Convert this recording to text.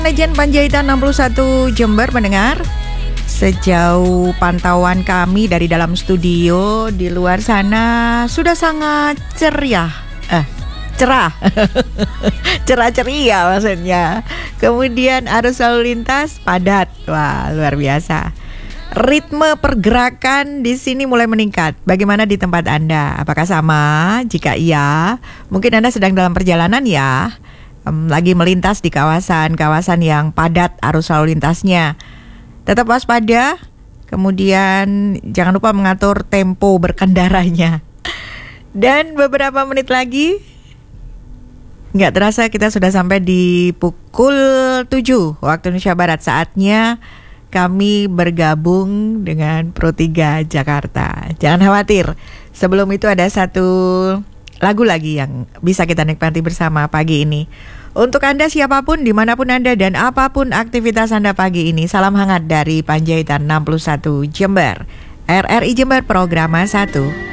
Legend Panjaitan 61 Jember mendengar. Sejauh pantauan kami dari dalam studio, di luar sana sudah sangat cerah. Cerah ceria maksudnya. Kemudian arus lalu lintas padat. Wah, luar biasa. Ritme pergerakan di sini mulai meningkat. Bagaimana di tempat Anda? Apakah sama? Jika iya, mungkin Anda sedang dalam perjalanan ya. Lagi melintas di kawasan-kawasan yang padat arus lalu lintasnya. Tetap waspada. Kemudian jangan lupa mengatur tempo berkendaranya. Dan beberapa menit lagi, nggak terasa kita sudah sampai di pukul 7 waktu Indonesia Barat. Saatnya kami bergabung dengan Pro 3 Jakarta. Jangan khawatir, sebelum itu ada satu lagu lagi yang bisa kita nikmati bersama pagi ini. Untuk Anda siapapun, dimanapun Anda dan apapun aktivitas Anda pagi ini, salam hangat dari Panjaitan 61 Jember. RRI Jember Programa 1.